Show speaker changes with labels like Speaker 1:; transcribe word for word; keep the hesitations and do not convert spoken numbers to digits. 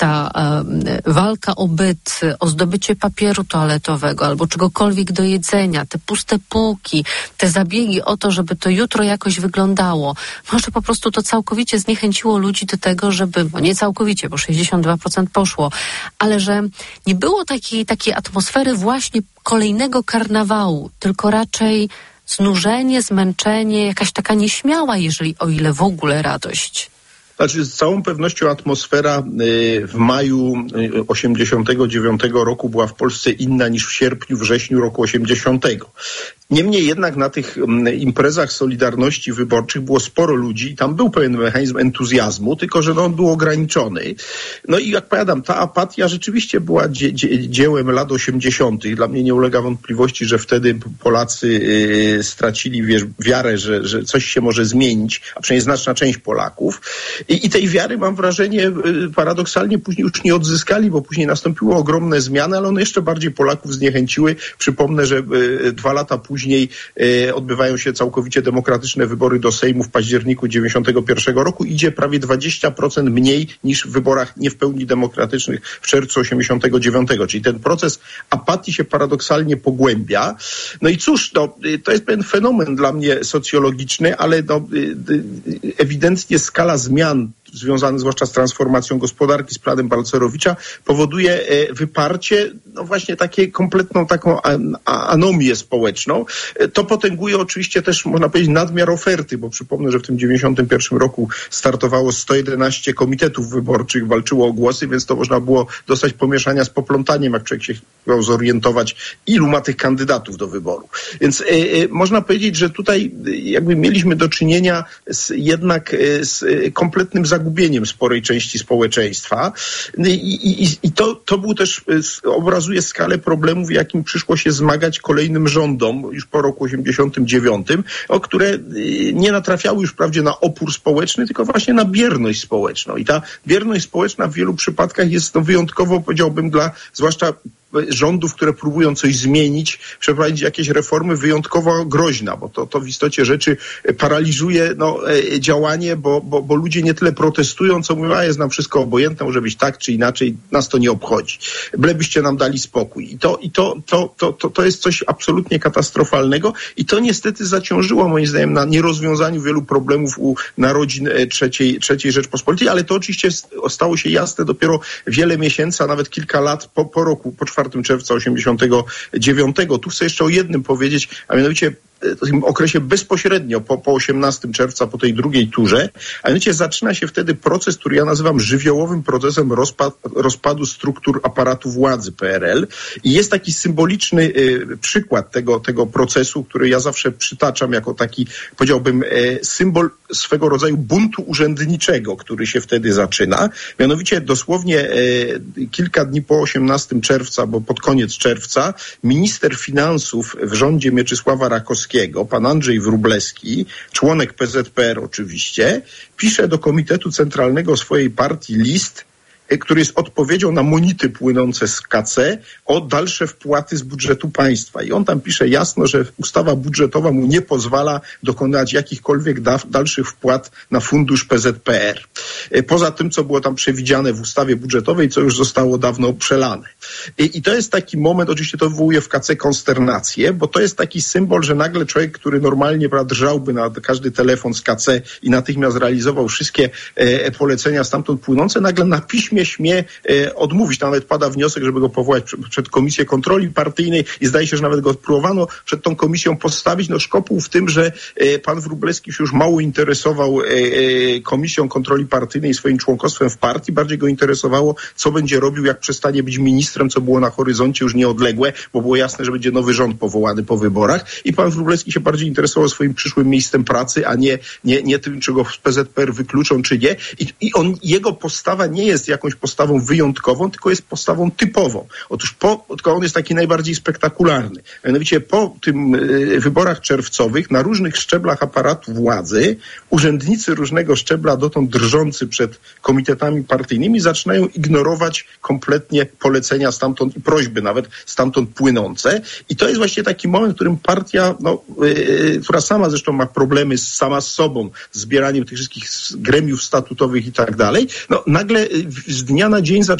Speaker 1: ta e, walka o byt, o zdobycie papieru toaletowego albo czegokolwiek do jedzenia, te puste półki, te zabiegi o to, żeby to jutro jakoś wyglądało, może po prostu to całkowicie zniechęciło ludzi do tego, żeby, no nie całkowicie, bo sześćdziesiąt dwa procent poszło, ale że nie było takiej, takiej atmosfery właśnie kolejnego karnawału, tylko raczej znużenie, zmęczenie, jakaś taka nieśmiała, jeżeli o ile w ogóle radość.
Speaker 2: Znaczy, z całą pewnością atmosfera w maju osiemdziesiątego dziewiątego roku była w Polsce inna niż w sierpniu, wrześniu roku osiemdziesiątego. Niemniej jednak na tych imprezach Solidarności wyborczych było sporo ludzi i tam był pewien mechanizm entuzjazmu, tylko że no, on był ograniczony. No i jak powiadam, ta apatia rzeczywiście była dzie- dzie- dziełem lat osiemdziesiątych. Dla mnie nie ulega wątpliwości, że wtedy Polacy yy, stracili wiesz, wiarę, że, że coś się może zmienić, a przynajmniej znaczna część Polaków. I, i tej wiary, mam wrażenie, yy, paradoksalnie później już nie odzyskali, bo później nastąpiły ogromne zmiany, ale one jeszcze bardziej Polaków zniechęciły. Przypomnę, że yy, dwa lata później Później e, odbywają się całkowicie demokratyczne wybory do Sejmu w październiku dziewięćdziesiątego pierwszego roku. Idzie prawie dwadzieścia procent mniej niż w wyborach nie w pełni demokratycznych w czerwcu osiemdziesiątego dziewiątego. Czyli ten proces apatii się paradoksalnie pogłębia. No i cóż, no, to jest pewien fenomen dla mnie socjologiczny, ale no, ewidentnie skala zmian związany zwłaszcza z transformacją gospodarki, z planem Balcerowicza, powoduje wyparcie, no właśnie takie kompletną taką anomię społeczną. To potęguje oczywiście też, można powiedzieć, nadmiar oferty, bo przypomnę, że w tym dziewięćdziesiątym pierwszym roku startowało sto jedenaście komitetów wyborczych, walczyło o głosy, więc to można było dostać pomieszania z poplątaniem, jak człowiek się chciał zorientować, ilu ma tych kandydatów do wyboru. Więc e, e, można powiedzieć, że tutaj jakby mieliśmy do czynienia z, jednak e, z kompletnym zagrożeniem zagubieniem sporej części społeczeństwa. I, i, i to, to był też, obrazuje skalę problemów, jakim przyszło się zmagać kolejnym rządom już po roku osiemdziesiątym dziewiątym, o które nie natrafiały już wprawdzie na opór społeczny, tylko właśnie na bierność społeczną. I ta bierność społeczna w wielu przypadkach jest no, wyjątkowo, powiedziałbym, dla zwłaszcza rządów, które próbują coś zmienić, przeprowadzić jakieś reformy, wyjątkowo groźna, bo to, to w istocie rzeczy paraliżuje no, działanie, bo, bo, bo ludzie nie tyle protestują, co mówią, a jest nam wszystko obojętne, może być tak czy inaczej, nas to nie obchodzi. Bylebyście nam dali spokój. I to, i to, to, to, to, to jest coś absolutnie katastrofalnego i to niestety zaciążyło moim zdaniem na nierozwiązaniu wielu problemów u narodzin trzeciej, trzeciej Rzeczpospolitej, ale to oczywiście stało się jasne dopiero wiele miesięcy, a nawet kilka lat po, po roku, po czwartego czerwca osiemdziesiątego dziewiątego. Tu chcę jeszcze o jednym powiedzieć, a mianowicie w tym okresie bezpośrednio po, po osiemnastego czerwca, po tej drugiej turze, a mianowicie zaczyna się wtedy proces, który ja nazywam żywiołowym procesem rozpad, rozpadu struktur aparatu władzy P R L i jest taki symboliczny y, przykład tego, tego procesu, który ja zawsze przytaczam jako taki, powiedziałbym, y, symbol swego rodzaju buntu urzędniczego, który się wtedy zaczyna. Mianowicie dosłownie y, kilka dni po osiemnastego czerwca, bo pod koniec czerwca, minister finansów w rządzie Mieczysława Rakowskiego, pan Andrzej Wróblewski, członek P Z P R oczywiście, pisze do Komitetu Centralnego swojej partii list, który jest odpowiedzią na monity płynące z K C o dalsze wpłaty z budżetu państwa. I on tam pisze jasno, że ustawa budżetowa mu nie pozwala dokonać jakichkolwiek da- dalszych wpłat na fundusz P Z P R. Poza tym, co było tam przewidziane w ustawie budżetowej, co już zostało dawno przelane. I, i to jest taki moment, oczywiście to wywołuje w K C konsternację, bo to jest taki symbol, że nagle człowiek, który normalnie prawda, drżałby na każdy telefon z K C i natychmiast realizował wszystkie e, polecenia stamtąd płynące, nagle na piśmie śmie e, odmówić. Nawet pada wniosek, żeby go powołać przed, przed Komisję Kontroli Partyjnej i zdaje się, że nawet go próbowano przed tą komisją postawić. No szkopuł w tym, że e, pan Wróblewski się już mało interesował e, e, Komisją Kontroli Partyjnej i swoim członkostwem w partii. Bardziej go interesowało, co będzie robił, jak przestanie być ministrem, co było na horyzoncie już nieodległe, bo było jasne, że będzie nowy rząd powołany po wyborach. I pan Wróblewski się bardziej interesował swoim przyszłym miejscem pracy, a nie, nie, nie tym, czy go z P Z P R wykluczą, czy nie. I, i on, jego postawa nie jest jakąś postawą wyjątkową, tylko jest postawą typową. Otóż po, tylko on jest taki najbardziej spektakularny. Mianowicie po tym y, wyborach czerwcowych na różnych szczeblach aparatu władzy urzędnicy różnego szczebla, dotąd drżący przed komitetami partyjnymi, zaczynają ignorować kompletnie polecenia stamtąd i prośby nawet stamtąd płynące. I to jest właśnie taki moment, w którym partia, no, yy, która sama zresztą ma problemy z, sama z sobą, z zbieraniem tych wszystkich gremiów statutowych i tak dalej, no nagle z dnia na dzień